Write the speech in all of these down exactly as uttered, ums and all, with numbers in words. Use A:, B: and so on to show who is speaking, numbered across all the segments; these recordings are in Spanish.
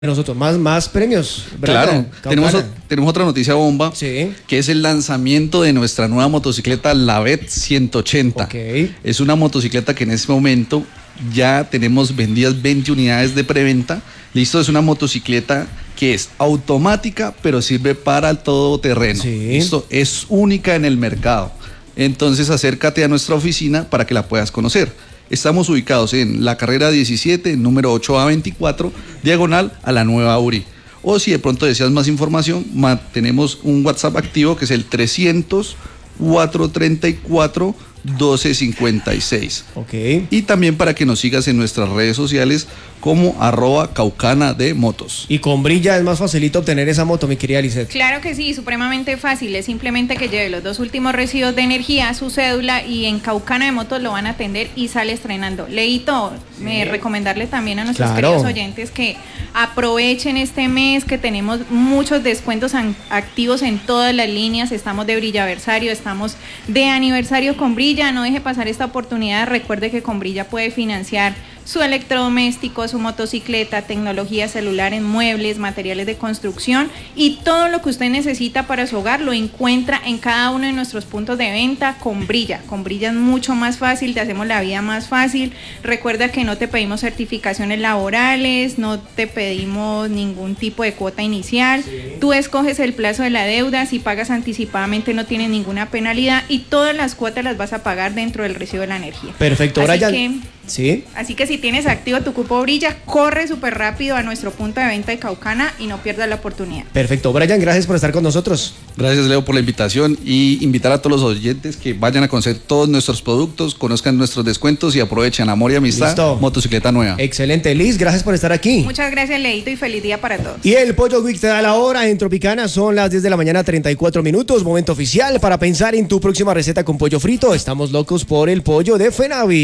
A: Nosotros, más, más premios.
B: Claro, tenemos, tenemos otra noticia bomba,
A: sí.
B: que es el lanzamiento de nuestra nueva motocicleta, la Vet ciento ochenta.
A: Okay.
B: Es una motocicleta que en este momento ya tenemos vendidas veinte unidades de preventa. Listo, es una motocicleta que es automática, pero sirve para el todoterreno.
A: Sí.
B: Listo, es única en el mercado. Entonces acércate a nuestra oficina para que la puedas conocer. Estamos ubicados en la carrera diecisiete, número ocho A veinticuatro, diagonal a la nueva U R I. O si de pronto deseas más información, tenemos un WhatsApp activo que es el trescientos, cuatrocientos treinta y cuatro, doce cincuenta y seis.
A: Okay.
B: Y también para que nos sigas en nuestras redes sociales como arroba caucana de motos.
A: Y con Brilla es más facilito obtener esa moto, mi querida Lisette.
C: Claro que sí, supremamente fácil. Es simplemente que lleve los dos últimos recibos de energía, su cédula, y en Caucana de Motos lo van a atender y sale estrenando. Leito, sí. me recomendarle también a nuestros
A: claro.
C: queridos oyentes que aprovechen este mes, que tenemos muchos descuentos activos en todas las líneas. Estamos de Brillaversario, estamos de aniversario con Brilla. No deje pasar esta oportunidad. Recuerde que con Brilla puede financiar su electrodoméstico, su motocicleta, tecnología celular, en muebles, materiales de construcción, y todo lo que usted necesita para su hogar lo encuentra en cada uno de nuestros puntos de venta con Brilla. Con Brilla es mucho más fácil, te hacemos la vida más fácil. Recuerda que no te pedimos certificaciones laborales, no te pedimos ningún tipo de cuota inicial. Sí. Tú escoges el plazo de la deuda, si pagas anticipadamente no tienes ninguna penalidad y todas las cuotas las vas a pagar dentro del recibo de la energía.
A: Perfecto,
C: Así
A: Brian.
C: Que,
A: sí.
C: Así que si tienes activo tu cupo Brilla, corre súper rápido a nuestro punto de venta de Caucana y no pierdas la oportunidad.
A: Perfecto, Brian, gracias por estar con nosotros.
B: Gracias, Leo, por la invitación, y invitar a todos los oyentes que vayan a conocer todos nuestros productos, conozcan nuestros descuentos y aprovechen amor y amistad.
A: Listo.
B: Motocicleta nueva.
A: Excelente, Liz, gracias por estar aquí.
C: Muchas gracias, Leito, y feliz día para todos.
A: Y el Pollo Week te da la hora en Tropicana, son las diez de la mañana, treinta y cuatro minutos, momento oficial para pensar en tu próxima receta con pollo frito. Estamos locos por el pollo de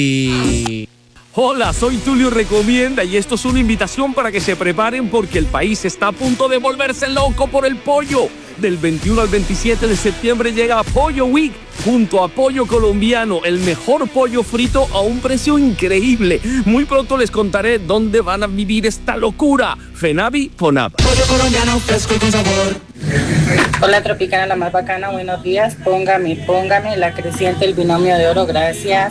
A: Fenavi.
D: Hola, soy Tulio Recomienda y esto es una invitación para que se preparen porque el país está a punto de volverse loco por el pollo. Del veintiuno al veintisiete de septiembre llega Pollo Week junto a Pollo Colombiano, el mejor pollo frito a un precio increíble. Muy pronto les contaré dónde van a vivir esta locura. Fenavi, Fonab.
E: Pollo colombiano fresco y con sabor.
F: Hola Tropicana, la más bacana, buenos días. Póngame, póngame la creciente, el binomio de oro, gracias.